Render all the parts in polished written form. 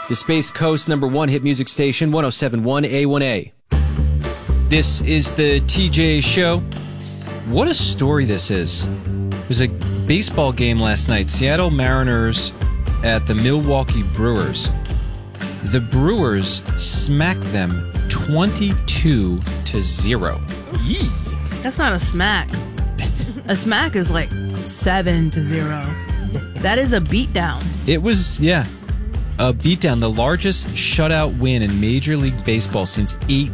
the Space Coast #1 hit music station, 107.1 A1A. This is the TJ Show. What a story this is. It was a baseball game last night. Seattle Mariners at the Milwaukee Brewers. The Brewers smacked them 22-0. Yee. That's not a smack. A smack is like 7-0. That is a beatdown. It was, a beatdown. The largest shutout win in Major League Baseball since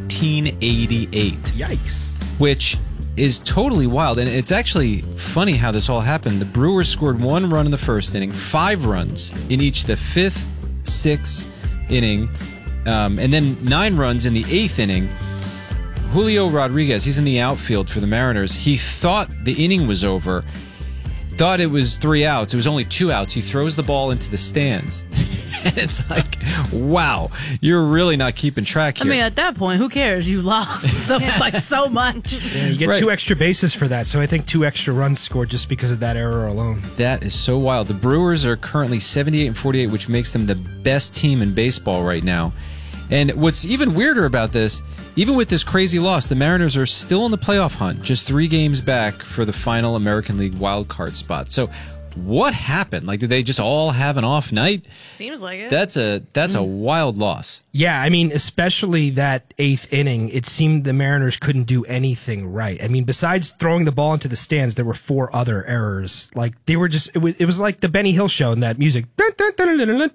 1888. Yikes. Which is totally wild. And it's actually funny how this all happened. The Brewers scored 1 run in the first inning, 5 runs in each the 5th, 6th inning, and then 9 runs in the 8th inning. Julio Rodriguez, he's in the outfield for the Mariners. He thought the inning was over, thought it was 3 outs. It was only 2 outs. He throws the ball into the stands. And it's like, wow, you're really not keeping track here. I mean, at that point, who cares? You lost so much. Yeah, you get 2 extra bases for that, so I think 2 extra runs scored just because of that error alone. That is so wild. The Brewers are currently 78-48, which makes them the best team in baseball right now. And what's even weirder about this, even with this crazy loss, the Mariners are still in the playoff hunt, just 3 games back for the final American League wildcard spot. So what happened? Like, did they just all have an off night? Seems like it. That's a wild loss. Yeah, I mean, especially that 8th inning, it seemed the Mariners couldn't do anything right. I mean, besides throwing the ball into the stands, there were 4 other errors. Like, they were just, it was like the Benny Hill show in that music. And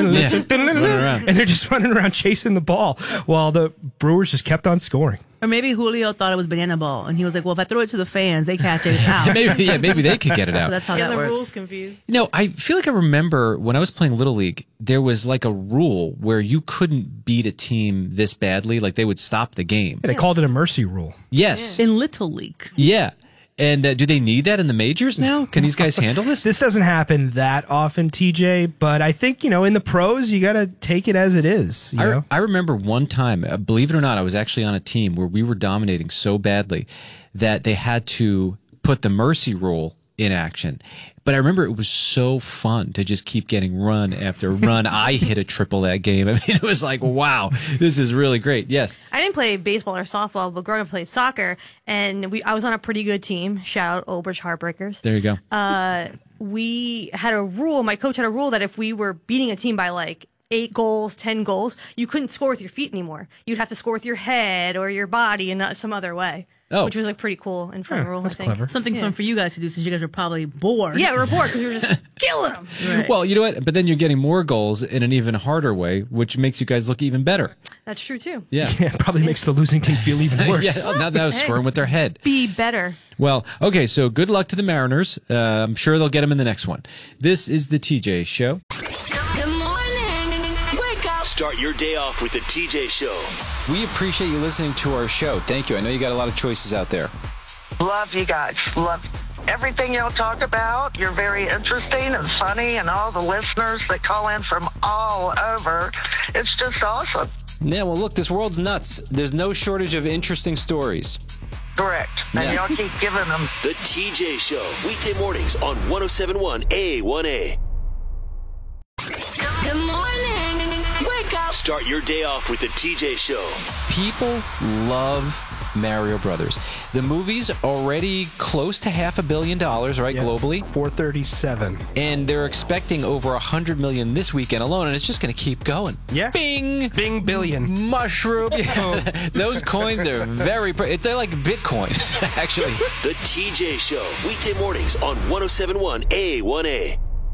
they're just running around chasing the ball while the Brewers just kept on scoring. Or maybe Julio thought it was banana ball, and he was like, well, if I throw it to the fans, they catch it, it's out. maybe they could get it out. That's how that the works. rules confused. You know, I feel like I remember when I was playing Little League, there was like a rule where you couldn't beat a team this badly. Like, they would stop the game. Yeah, they called it a mercy rule. Yes. In Little League. Yeah. And do they need that in the majors now? Can these guys handle this? This doesn't happen that often, TJ, but I think, in the pros, you got to take it as it is. You know? I remember one time, believe it or not, I was actually on a team where we were dominating so badly that they had to put the mercy rule in action. But I remember it was so fun to just keep getting run after run. I hit a triple that game. I mean, it was like, wow, this is really great. Yes. I didn't play baseball or softball, but growing up I played soccer, and I was on a pretty good team. Shout out Old Bridge Heartbreakers. There you go. We had a rule, my coach had a rule that if we were beating a team by like 8 goals, 10 goals, you couldn't score with your feet anymore. You'd have to score with your head or your body and not some other way. Oh. Which was like pretty cool and fun rule, I think. Clever. Something fun for you guys to do since you guys were probably bored. Yeah, we were bored because we were just killing them. Right. Well, you know what? But then you're getting more goals in an even harder way, which makes you guys look even better. That's true too. Yeah. Yeah, it probably makes the losing team feel even worse. Yeah, now that was scoring with their head. Be better. Well, okay, so good luck to the Mariners. I'm sure they'll get them in the next one. This is the TJ Show. Good morning. Wake up. Start your day off with the TJ Show. We appreciate you listening to our show. Thank you. I know you got a lot of choices out there. Love you guys. Love everything y'all talk about. You're very interesting and funny, and all the listeners that call in from all over. It's just awesome. Yeah, well, look, this world's nuts. There's no shortage of interesting stories. Correct. And y'all keep giving them. The TJ Show. Weekday mornings on 107.1 A1A. Good morning. Wake up. Start your day off with the TJ Show. People love Mario Brothers. The movie's already close to $500 million, right, Yeah. globally? 437. And they're expecting over $100 million this weekend alone, and it's just going to keep going. Yeah. Bing! Bing billion. Mushroom. Yeah. Those coins are very... They're like Bitcoin, actually. The TJ Show. Weekday mornings on 107.1 A1A.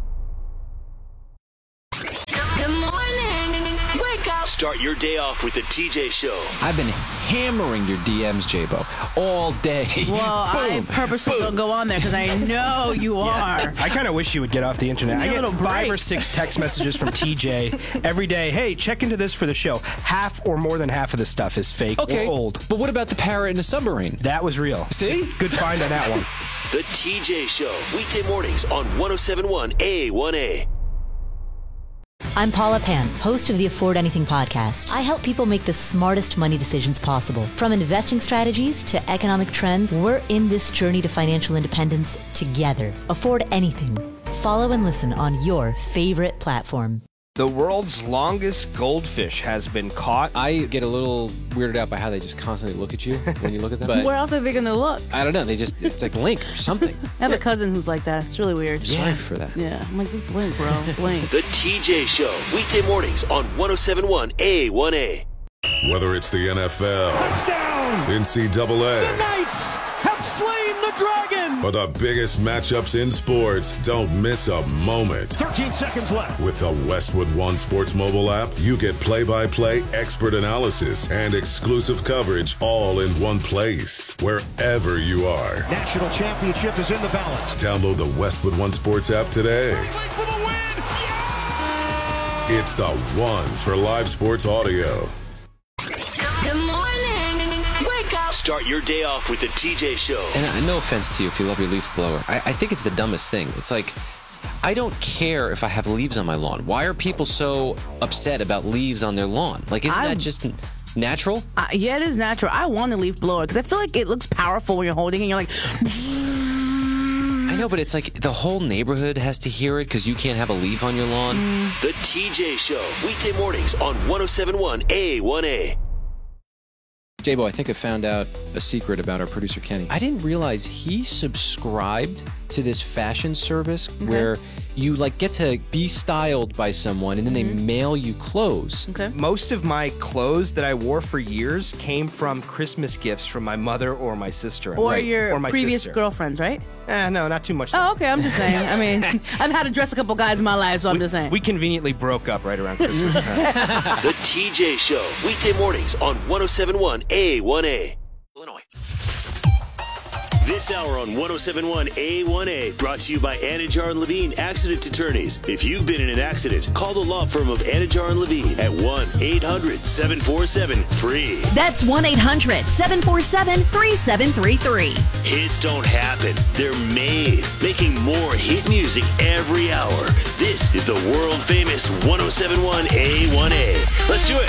Good morning. Wake up. Start your day off with the TJ Show. I've been hammering your DMs, J-Bo, all day. Well, I purposely don't go on there because I know you are. I kind of wish you would get off the internet. I Need a get little 5 or break. 6 text messages from TJ every day. Hey, check into this for the show. Half or more than half of the stuff is fake Okay, or old. but what about the parrot in the submarine? That was real. See? Good find on that one. The TJ Show. Weekday mornings on 107.1 A1A. I'm Paula Pan, host of the Afford Anything podcast. I help people make the smartest money decisions possible. From investing strategies to economic trends, we're in this journey to financial independence together. Afford Anything. Follow and listen on your favorite platform. The world's longest goldfish has been caught. I get a little weirded out by how they just constantly look at you when you look at them. But Where else are they going to look? I don't know. It's like blink or something. I have a cousin who's like that. It's really weird. Sorry for that. Yeah, I'm like, just blink, bro. Blink. The TJ Show, weekday mornings on 107.1 A1A. Whether it's the NFL, touchdown, NCAA, the Knights have slain the dragon, or the biggest matchups in sports, don't miss a moment. 13 seconds left. With the Westwood One Sports mobile app, you get play-by-play expert analysis and exclusive coverage all in one place, wherever you are. National championship is in the balance. Download the Westwood One Sports app today. For the win! Yeah! It's the one for live sports audio. Good morning. Wake up. Start your day off with the TJ Show. And no offense to you if you love your leaf blower. I think it's the dumbest thing. It's like, I don't care if I have leaves on my lawn. Why are people so upset about leaves on their lawn? Like, isn't that just natural? Yeah, it is natural. I want a leaf blower because I feel like it looks powerful when you're holding it and you're like... I know, but it's like the whole neighborhood has to hear it because you can't have a leaf on your lawn. The TJ Show, weekday mornings on 107.1 A1A. J-Bo, I think I found out a secret about our producer, Kenny. I didn't realize he subscribed to this fashion service where you like get to be styled by someone and then they mail you clothes. Okay. Most of my clothes that I wore for years came from Christmas gifts from my mother or my sister. Or your my previous sister. girlfriends, right? No, not too much. Oh, okay, I'm just saying. I mean, I've had to dress a couple guys in my life, so I'm just saying. We conveniently broke up right around Christmas time. The TJ Show, weekday mornings on 107.1 A1A. Illinois. This hour on 107.1 A1A, brought to you by Anajar and Levine Accident Attorneys. If you've been in an accident, call the law firm of Anajar and Levine at 1-800-747-FREE. That's 1-800-747-3733. Hits don't happen. They're made. Making more hit music every hour. This is the world famous 107.1 A1A. Let's do it.